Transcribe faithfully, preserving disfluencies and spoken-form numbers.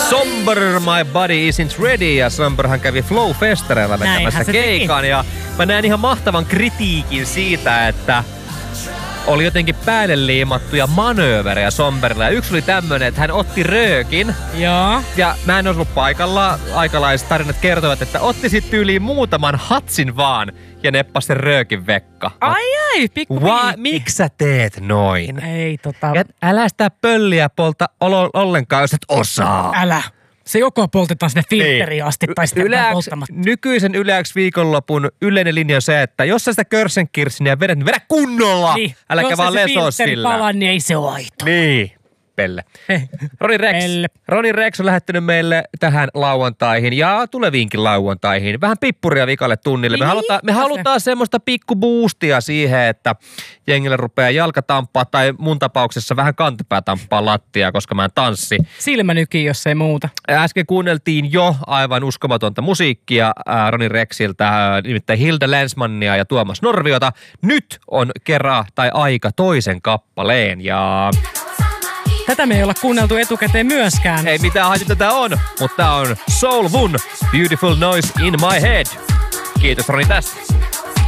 Somber, My Body Isn't Ready, ja Somberhan kävi Flow-festareilla vetämässä keikan, ja mä näen ihan mahtavan kritiikin siitä, että oli jotenkin päälle liimattuja manööverejä Somberilla. Ja yksi oli tämmönen, että hän otti röökin. Joo. Ja mä en ollut paikalla. Aikalaiset tarinat kertovat, että otti sit tyyliin muutaman hatsin vaan ja neppasi sen röökin vekka. Ai ai, pikku Va- Miksi sä teet noin? Ei tota... Ja älä sitä pölliä polta olo- ollenkaan, jos et osaa. Älä. Se joko poltetaan sinne filtteriin asti tai sitten Yleäks, polttamatta. nykyisen Yleäks viikonlopun yleinen linja on se, että jos sä sitä körsenkirsinia vedät, niin vedä kunnolla! Niin. Äläkä vaan lesoa Jos se sillä. palaa, niin ei se ole aito. Niin. Pelle. Roni Rex. Pelle. Roni Rex on lähettänyt meille tähän lauantaihin ja tuleviinkin lauantaihin vähän pippuria vikalle tunnille. Me Niin, halutaan, me se. halutaan semmoista pikku boostia siihen, että jengille rupeaa jalka tamppaa tai mun tapauksessa vähän kantapää tamppaa lattia, koska mä en tanssi. Silmänyki, jos ei muuta. Äsken kuunneltiin jo aivan uskomatonta musiikkia ää, Roni Rexiltä, ää, nimittäin Hilda Länsmannia ja Tuomas Norviota. Nyt on kerran tai aika toisen kappaleen ja... Tätä me ei olla kuunneltu etukäteen myöskään. Ei mitään haitin tätä on, mutta tää on Soul Vun, Beautiful Noise in My Head. Kiitos Roni tästä.